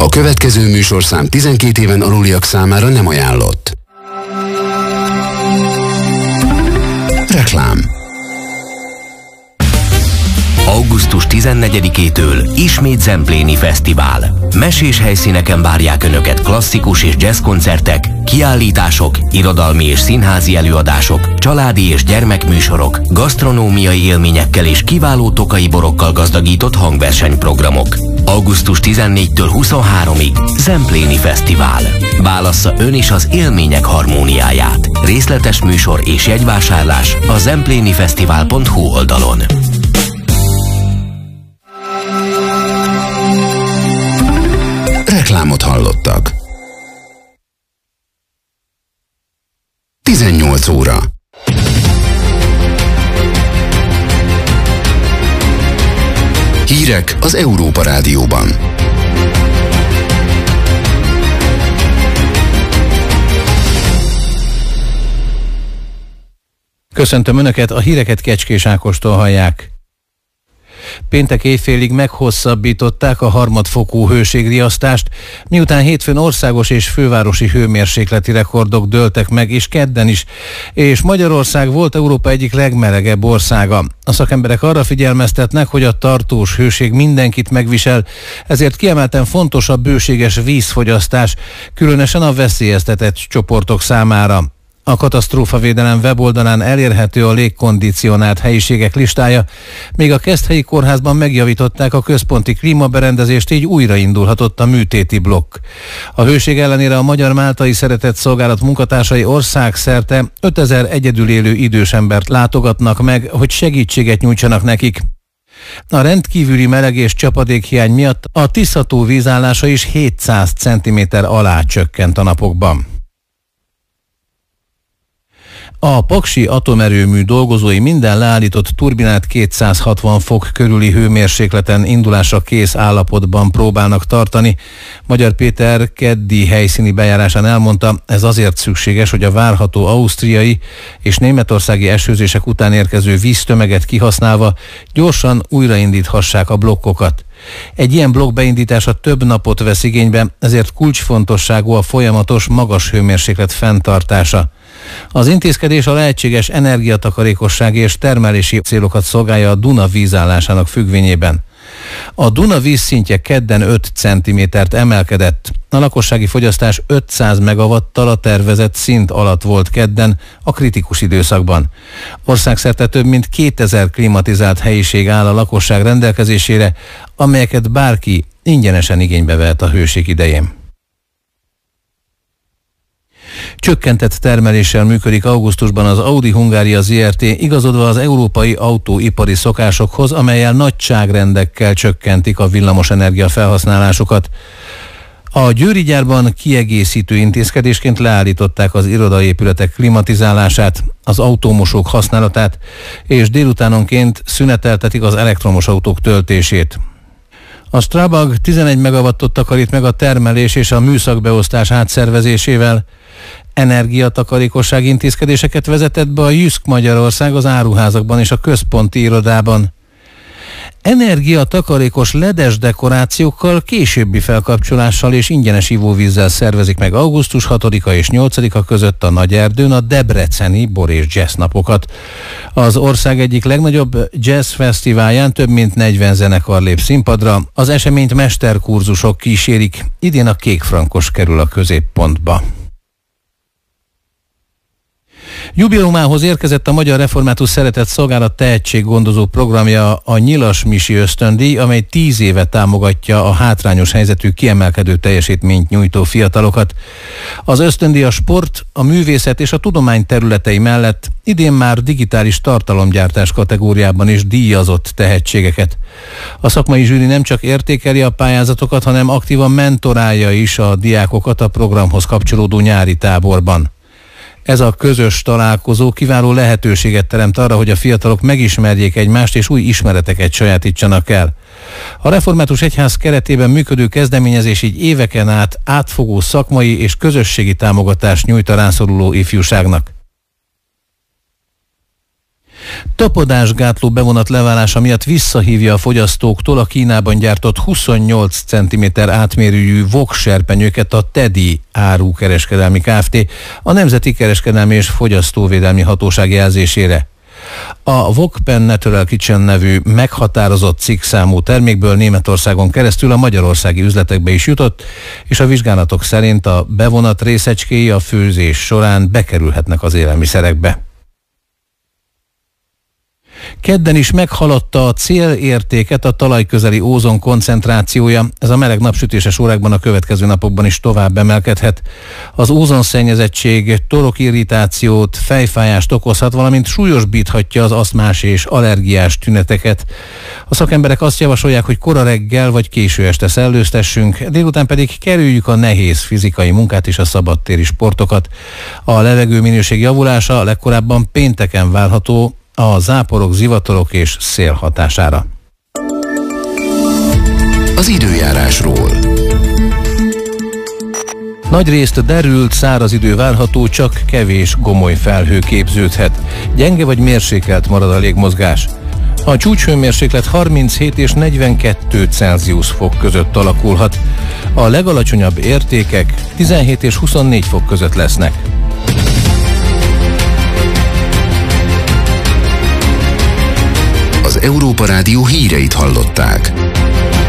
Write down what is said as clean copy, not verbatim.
A következő műsorszám 12 éven aluliak számára nem ajánlott. Reklám. Augusztus 14-től ismét Zempléni Fesztivál. Mesés helyszíneken várják Önöket klasszikus és jazz koncertek, kiállítások, irodalmi és színházi előadások, családi és gyermekműsorok, gasztronómiai élményekkel és kiváló tokai borokkal gazdagított hangversenyprogramok. Augusztus 14-től 23-ig Zempléni Fesztivál. Válassza ön is az élmények harmóniáját. Részletes műsor és jegyvásárlás a zemplénifesztivál.hu oldalon. Reklámot hallottak. 18 óra. Hírek az Európa Rádióban. Köszöntöm Önöket, a híreket Kecskés Ákostól hallják. Péntek éjfélig meghosszabbították a harmadfokú hőségriasztást, miután hétfőn országos és fővárosi hőmérsékleti rekordok dőltek meg, és kedden is, és Magyarország volt Európa egyik legmelegebb országa. A szakemberek arra figyelmeztetnek, hogy a tartós hőség mindenkit megvisel, ezért kiemelten fontos a bőséges vízfogyasztás, különösen a veszélyeztetett csoportok számára. A katasztrófavédelem weboldalán elérhető a légkondicionált helyiségek listája, még a Keszthelyi Kórházban megjavították a központi klímaberendezést, így újraindulhatott a műtéti blokk. A hőség ellenére a Magyar Máltai Szeretett Szolgálat munkatársai országszerte 5000 egyedül élő idős embert látogatnak meg, hogy segítséget nyújtsanak nekik. A rendkívüli meleg és csapadékhiány miatt a Tisza-tó vízállása is 700 cm alá csökkent a napokban. A paksi atomerőmű dolgozói minden leállított turbinát 260 fok körüli hőmérsékleten indulásra kész állapotban próbálnak tartani. Magyar Péter keddi helyszíni bejárásán elmondta, ez azért szükséges, hogy a várható ausztriai és németországi esőzések után érkező víztömeget kihasználva gyorsan újraindíthassák a blokkokat. Egy ilyen blokk beindítása több napot vesz igénybe, ezért kulcsfontosságú a folyamatos magas hőmérséklet fenntartása. Az intézkedés a lehetséges energiatakarékossági és termelési célokat szolgálja a Duna vízállásának függvényében. A Duna vízszintje kedden 5 cm-t emelkedett. A lakossági fogyasztás 500 megawattal a tervezett szint alatt volt kedden a kritikus időszakban. Országszerte több mint 2000 klimatizált helyiség áll a lakosság rendelkezésére, amelyeket bárki ingyenesen igénybe vehet a hőség idején. Csökkentett termeléssel működik augusztusban az Audi Hungária Zrt., igazodva az európai autóipari szokásokhoz, amellyel nagyságrendekkel csökkentik a villamosenergia felhasználásukat. A győri gyárban kiegészítő intézkedésként leállították az irodaépületek klimatizálását, az autómosók használatát, és délutánonként szüneteltetik az elektromos autók töltését. A Strabag 11 megawattot takarít meg a termelés és a műszakbeosztás átszervezésével. Energiatakarékossági intézkedéseket vezetett be a Jysk Magyarország az áruházakban és a központi irodában. Energiatakarékos ledes dekorációkkal, későbbi felkapcsolással és ingyenes ivóvízzel szervezik meg augusztus 6-a és 8-a között a Nagyerdőn a debreceni bor és jazz napokat. Az ország egyik legnagyobb jazz fesztiválján több mint 40 zenekar lép színpadra, az eseményt mesterkurzusok kísérik, idén a Kékfrankos kerül a középpontba. Jubileumához érkezett a Magyar Református Szeretett Szolgálat tehetséggondozó programja, a Nyilas Misi ösztöndíj, amely 10 éve támogatja a hátrányos helyzetű kiemelkedő teljesítményt nyújtó fiatalokat. Az ösztöndíj a sport, a művészet és a tudomány területei mellett idén már digitális tartalomgyártás kategóriában is díjazott tehetségeket. A szakmai zsűri nem csak értékeli a pályázatokat, hanem aktívan mentorálja is a diákokat a programhoz kapcsolódó nyári táborban. Ez a közös találkozó kiváló lehetőséget teremt arra, hogy a fiatalok megismerjék egymást és új ismereteket sajátítsanak el. A Református Egyház keretében működő kezdeményezés így éveken át átfogó szakmai és közösségi támogatást nyújt a rászoruló ifjúságnak. Tapadásgátló bevonat leválása miatt visszahívja a fogyasztóktól a Kínában gyártott 28 cm átmérőjű VOG-serpenyőket a TEDI árukereskedelmi Kft. A Nemzeti Kereskedelmi és Fogyasztóvédelmi Hatóság jelzésére. A VOG Pen Natural Kitchen nevű meghatározott cikkszámú termékből Németországon keresztül a magyarországi üzletekbe is jutott, és a vizsgálatok szerint a bevonat részecskéi a főzés során bekerülhetnek az élelmiszerekbe. Kedden is meghaladta a célértéket a talajközeli ózon koncentrációja. Ez a meleg napsütéses órákban a következő napokban is tovább emelkedhet. Az ózonszennyezettség torokirritációt, fejfájást okozhat, valamint súlyosbíthatja az asztmás és allergiás tüneteket. A szakemberek azt javasolják, hogy kora reggel vagy késő este szellőztessünk, délután pedig kerüljük a nehéz fizikai munkát és a szabadtéri sportokat. A levegőminőség javulása legkorábban pénteken várható a záporok, zivatarok és szél hatására. Az időjárásról. Nagyrészt derült, száraz idő várható, csak kevés gomoly felhő képződhet. Gyenge vagy mérsékelt marad a légmozgás. A csúcshőmérséklet 37 és 42 Celsius fok között alakulhat. A legalacsonyabb értékek 17 és 24 fok között lesznek. Az Európa Rádió híreit hallották.